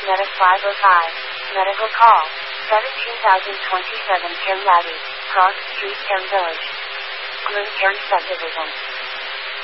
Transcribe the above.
Medic 505. Medical call. 17027 Cairn Laddie, Cross Street, Cairn Village. Groom Cairn Subdivision.